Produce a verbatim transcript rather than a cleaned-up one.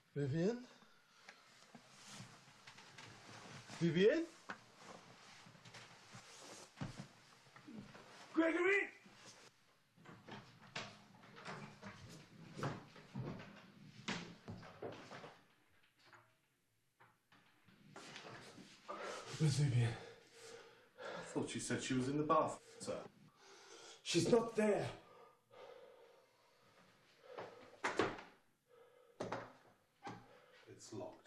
Vivian? Vivian? Gregory! Where's Vivian? I thought she said she was in the bath, sir. She's not there. It's locked.